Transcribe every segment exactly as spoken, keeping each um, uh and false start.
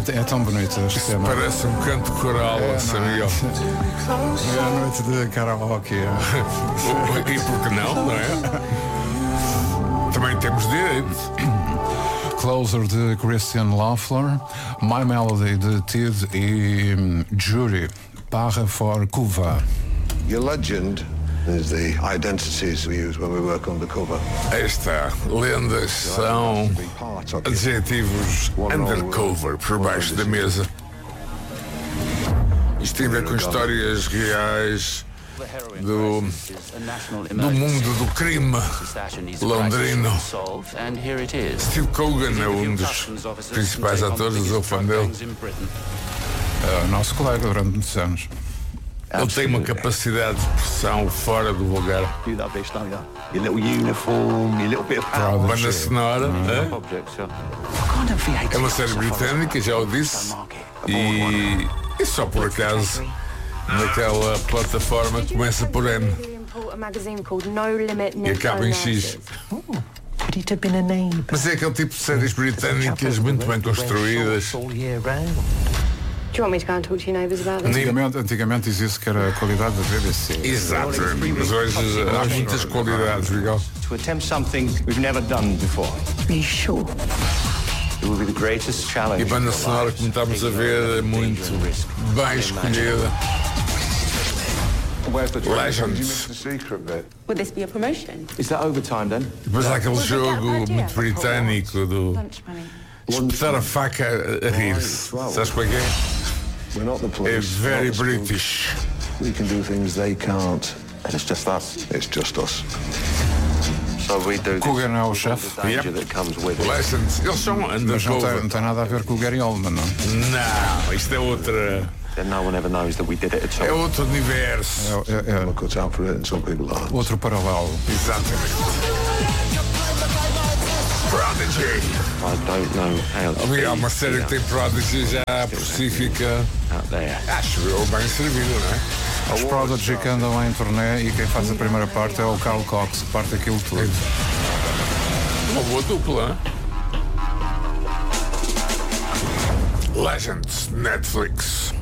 É, é tão bonito este Isso tema. parece um canto coral, É, São não é? Miguel. É a noite de karaoke. é. E por que não, não é? Também temos direito. Closer de Christian Loeffler, My Melody de Tid e hum, Jury, Para for Cuva. Your legend is the identities we use when we work undercover. Aí está, lendas são adjetivos undercover, por baixo da mesa. Isto tem a ver com histórias reais do, do mundo do crime londrino. Steve Coogan é um dos principais atores, eu sou fã dele. É o nosso colega durante muitos anos. Ele tem uma capacidade de expressão fora do vulgar. Do that bitch, don't you? Your little uniform, your little bit of power. Banda sonora, é? É uma série britânica, já o disse. E, e só por acaso, naquela plataforma que começa por N e acaba em X. Could it have been a name? Mas é aquele tipo de séries britânicas muito bem construídas. All year round. Do you want me to go and talk to your neighbours about this? Antigamente, antigamente dizia-se que era a qualidade da B B C. Exato, mas hoje há muitas qualidades, Miguel. To attempt something we've never done before. Are you sure? It will be the greatest E challenge. a banda sonora, como estamos a ver, é muito bem escolhida. Legends. The secret bit. Would this be a promotion? Is that overtime then? Depois há aquele jogo muito britânico do Lunch money. espetar a faca a, a rir-se. Sabes como é que é? We're not the É police. very not the schools. British. We can do things they can't. And it's just us. It's just us. So we do this Coogan é o with all chefe. the danger Yep. that comes with it. Legends, eles são Mas não tem, undercover. não tem nada a ver com o Gary Oldman, não? Não, isto é outra. Then no one ever knows that we did it at É all. outro universo. É, é- é We're cut out for it and some people aren't. outro paralelo. Exatamente. Prodigy. I don't know how to Ali há uma be série que tem Prodigy já por si fica, out there. acho eu, bem servido, não é? Os Prodigy que andam em turnê e quem faz a primeira parte é o Carl Cox, que parte aquilo tudo. Uma boa dupla, hein? Legends, Netflix.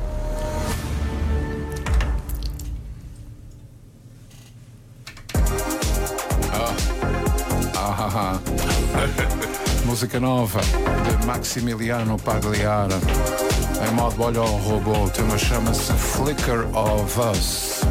Ah, música nova de Maximiliano Pagliara. Em modo olho ao robô, o tema chama-se Flicker of Us.